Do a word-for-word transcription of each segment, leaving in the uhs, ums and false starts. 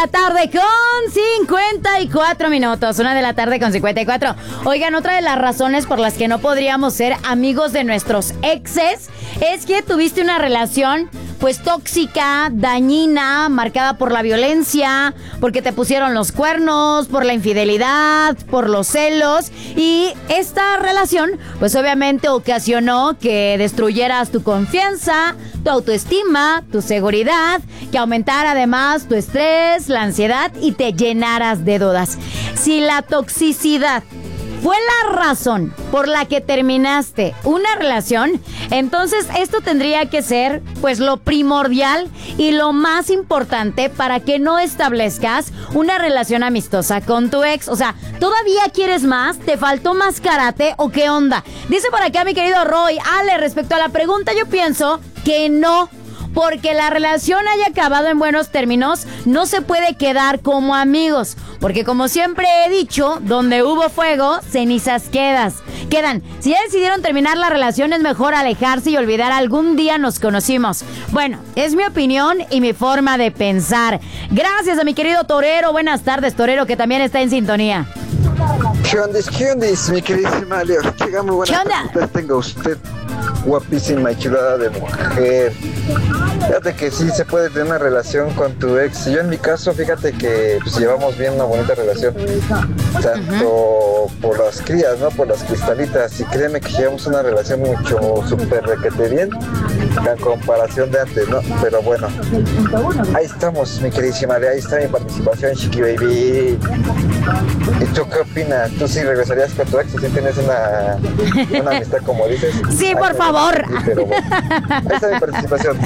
la tarde con cincuenta y cuatro minutos. Una de la tarde con cincuenta y cuatro. Oigan, otra de las razones por las que no podríamos ser amigos de nuestros exes es que tuviste una relación pues tóxica, dañina, marcada por la violencia, porque te pusieron los cuernos, por la infidelidad, por los celos, y esta relación pues obviamente ocasionó que destruyeras tu confianza, tu autoestima, tu seguridad, que aumentara además tu estrés, la ansiedad y te llenaras de dudas. Si la toxicidad fue la razón por la que terminaste una relación, entonces esto tendría que ser pues lo primordial y lo más importante para que no establezcas una relación amistosa con tu ex. O sea, ¿todavía quieres más? ¿Te faltó más karate o qué onda? Dice por acá mi querido Roy Ale, respecto a la pregunta, yo pienso que no. Porque la relación haya acabado en buenos términos, no se puede quedar como amigos. Porque como siempre he dicho, donde hubo fuego, cenizas quedas. Quedan. Si ya decidieron terminar la relación, es mejor alejarse y olvidar algún día nos conocimos. Bueno, es mi opinión y mi forma de pensar. Gracias a mi querido Torero. Buenas tardes, Torero, que también está en sintonía. ¿Qué onda, qué onda, mi queridísima Leo? Llega muy buenas tardes, tenga usted guapísima y chulada de mujer. Fíjate que sí se puede tener una relación con tu ex. Yo en mi caso, fíjate que pues, llevamos bien una bonita relación, tanto uh-huh. por las crías, ¿no? Por las cristalitas. Y créeme que llevamos una relación mucho súper requete bien en comparación de antes, ¿no? Pero bueno, ahí estamos, mi queridísima Leo. Ahí está mi participación, Chiqui Baby. ¿Y tú qué opinas? ¿Tú sí regresarías con tu ex? ¿Sí tienes una, una amistad como dices? Sí, Ay, por no, favor. Sí, pero bueno, ahí está mi participación.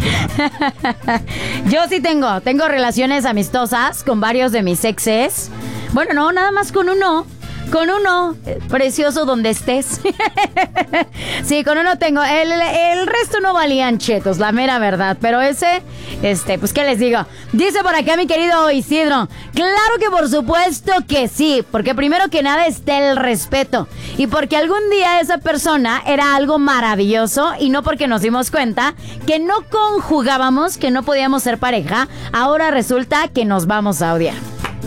Yo sí tengo, tengo relaciones amistosas con varios de mis exes. Bueno, no, nada más con uno. Con uno, precioso donde estés. Sí, con uno tengo. El, el resto no valían chetos, la mera verdad. Pero ese, este, pues, ¿qué les digo? Dice por acá mi querido Isidro. Claro que por supuesto que sí. Porque primero que nada está el respeto. Y porque algún día esa persona era algo maravilloso. Y no porque nos dimos cuenta que no conjugábamos, que no podíamos ser pareja. Ahora resulta que nos vamos a odiar.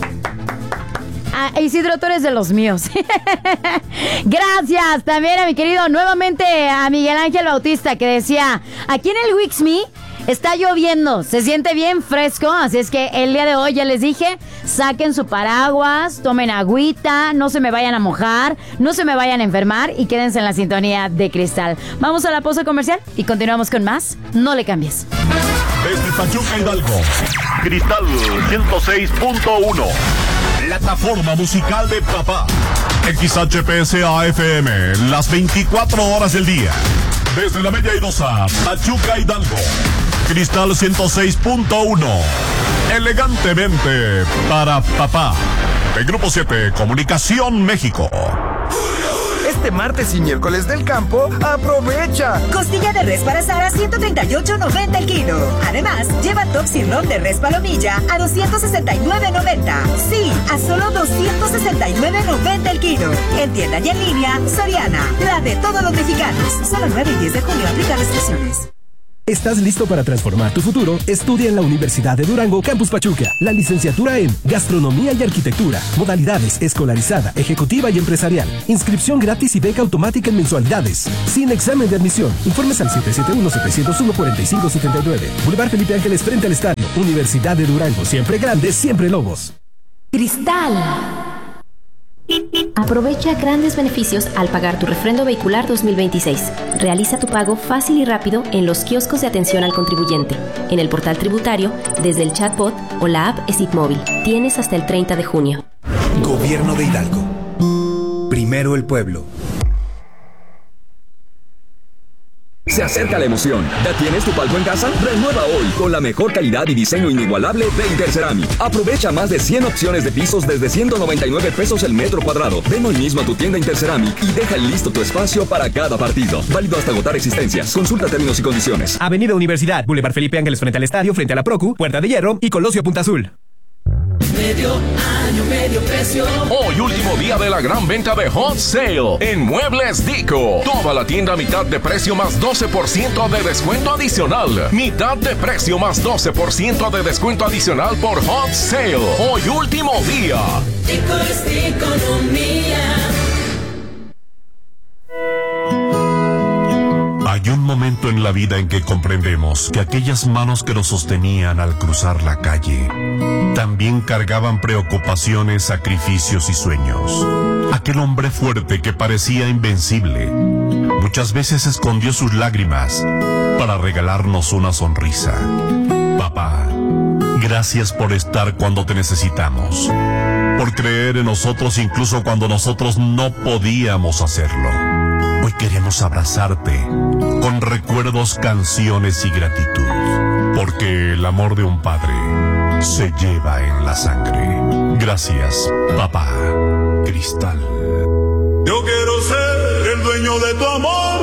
Ah, Isidro, tú eres de los míos. Gracias también a mi querido, nuevamente a Miguel Ángel Bautista, que decía, aquí en el Wixme está lloviendo, se siente bien fresco, así es que el día de hoy ya les dije, saquen su paraguas, tomen agüita, no se me vayan a mojar, no se me vayan a enfermar y quédense en la sintonía de Cristal. Vamos a la pausa comercial y continuamos con más. No le cambies. Desde Pachuca, Hidalgo, Cristal ciento seis punto uno. Plataforma musical de papá. X H P S A F M, las veinticuatro horas del día. Desde la Bella Airosa, Pachuca, Hidalgo. Cristal ciento seis punto uno. Elegantemente para papá. De Grupo siete, Comunicación México. Este martes y miércoles del campo, ¡aprovecha! Costilla de res para asar a ciento treinta y ocho noventa el kilo. Además, lleva Toxirlón de res palomilla a doscientos sesenta y nueve noventa. Sí, a solo doscientos sesenta y nueve noventa el kilo. En tienda y en línea, Soriana, la de todos los mexicanos. Solo nueve y diez de junio, aplica restricciones. ¿Estás listo para transformar tu futuro? Estudia en la Universidad de Durango, Campus Pachuca. La licenciatura en Gastronomía y Arquitectura. Modalidades escolarizada, ejecutiva y empresarial. Inscripción gratis y beca automática en mensualidades. Sin examen de admisión. Informes al siete siete uno, siete cero uno, cuatro cinco siete nueve. Boulevard Felipe Ángeles frente al estadio. Universidad de Durango. Siempre grandes, siempre lobos. Cristal. Aprovecha grandes beneficios al pagar tu refrendo vehicular dos mil veintiséis. Realiza tu pago fácil y rápido en los kioscos de atención al contribuyente, en el portal tributario, desde el chatbot o la app ESIT Móvil. Tienes hasta el treinta de junio. Gobierno de Hidalgo. Primero el pueblo. Se acerca la emoción. ¿Ya tienes tu palco en casa? Renueva hoy con la mejor calidad y diseño inigualable de Interceramic. Aprovecha más de cien opciones de pisos desde ciento noventa y nueve pesos el metro cuadrado. Ven hoy mismo a tu tienda Interceramic y deja listo tu espacio para cada partido. Válido hasta agotar existencias. Consulta términos y condiciones. Avenida Universidad, Boulevard Felipe Ángeles frente al estadio, frente a la Procu, Puerta de Hierro y Colosio Punta Azul. medio, año medio precio. Hoy último día de la gran venta de Hot Sale en Muebles Dico. Toda la tienda a mitad de precio más doce por ciento de descuento adicional. Mitad de precio más doce por ciento de descuento adicional por Hot Sale. Hoy último día. Dico es economía. Hay un momento en la vida en que comprendemos que aquellas manos que nos sostenían al cruzar la calle también cargaban preocupaciones, sacrificios y sueños. Aquel hombre fuerte que parecía invencible muchas veces escondió sus lágrimas para regalarnos una sonrisa. Papá, gracias por estar cuando te necesitamos, por creer en nosotros incluso cuando nosotros no podíamos hacerlo. Hoy queremos abrazarte con recuerdos, canciones y gratitud, porque el amor de un padre se lleva en la sangre. Gracias, papá. Cristal. Yo quiero ser el dueño de tu amor.